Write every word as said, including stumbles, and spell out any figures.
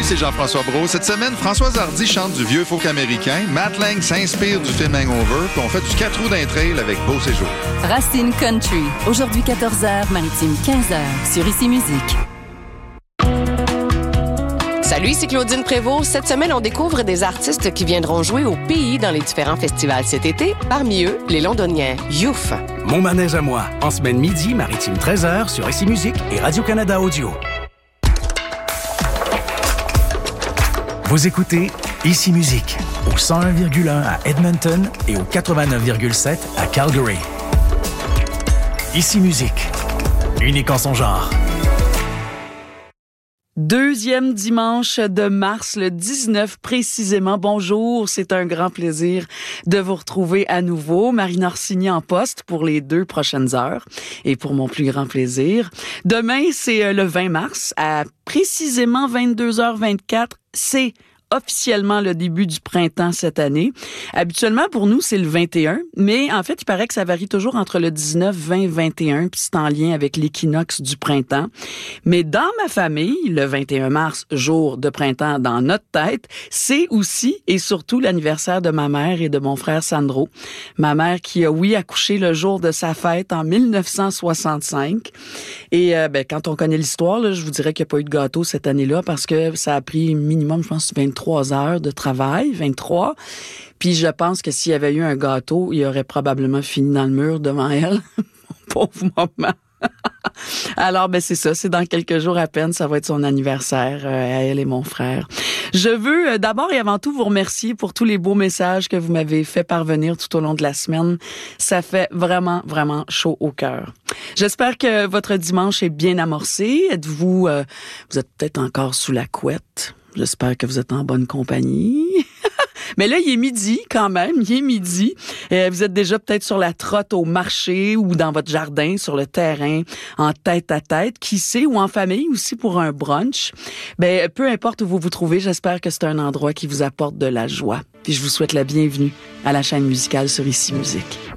c'est Jean-François Brault. Cette semaine, Françoise Hardy chante du vieux folk américain. Matt Lang s'inspire du film Hangover. Puis on fait du quatre roues d'un trail avec Beau Séjour. Racine Country. Aujourd'hui quatorze heures, Maritime quinze heures sur Ici Musique. Salut, c'est Claudine Prévost. Cette semaine, on découvre des artistes qui viendront jouer au pays dans les différents festivals cet été. Parmi eux, les Londoniens Youf. Mon manège à moi, en semaine midi, Maritime treize heures sur Ici Musique et Radio-Canada Audio. Vous écoutez Ici Musique au cent un virgule un à Edmonton et au quatre-vingt-neuf virgule sept à Calgary. Ici Musique, unique en son genre. Deuxième dimanche de mars, le dix-neuf précisément. Bonjour, c'est un grand plaisir de vous retrouver à nouveau. Marine Orsini en poste pour les deux prochaines heures et pour mon plus grand plaisir. Demain, c'est le vingt mars à précisément vingt-deux heures vingt-quatre. C'est officiellement le début du printemps cette année. Habituellement, pour nous, c'est le vingt et un, mais en fait, il paraît que ça varie toujours entre le dix-neuf, vingt, vingt et un, puis c'est en lien avec l'équinoxe du printemps. Mais dans ma famille, le vingt et un mars, jour de printemps dans notre tête, c'est aussi et surtout l'anniversaire de ma mère et de mon frère Sandro. Ma mère qui a, oui, accouché le jour de sa fête en mille neuf cent soixante-cinq. Et euh, ben, quand on connaît l'histoire, là, je vous dirais qu'il n'y a pas eu de gâteau cette année-là parce que ça a pris minimum, je pense, vingt-trois heures de travail, vingt-trois. Puis je pense que s'il y avait eu un gâteau, il aurait probablement fini dans le mur devant elle. Mon pauvre maman. Alors, ben c'est ça, c'est dans quelques jours à peine, ça va être son anniversaire, euh, à elle et mon frère. Je veux euh, d'abord et avant tout vous remercier pour tous les beaux messages que vous m'avez fait parvenir tout au long de la semaine. Ça fait vraiment, vraiment chaud au cœur. J'espère que votre dimanche est bien amorcé. Êtes-vous, euh, vous êtes peut-être encore sous la couette. J'espère que vous êtes en bonne compagnie. Mais là, il est midi quand même, il est midi. Euh, vous êtes déjà peut-être sur la trotte au marché ou dans votre jardin, sur le terrain, en tête à tête, qui sait, ou en famille aussi pour un brunch. Ben, peu importe où vous vous trouvez, j'espère que c'est un endroit qui vous apporte de la joie. Puis je vous souhaite la bienvenue à la chaîne musicale sur Ici Musique.